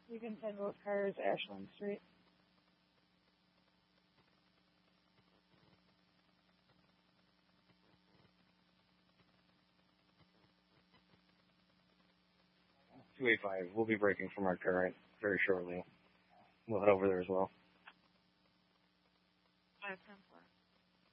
You can send both cars Ashland Street. $285. We'll be breaking from our current very shortly. We'll head over there as well. 510.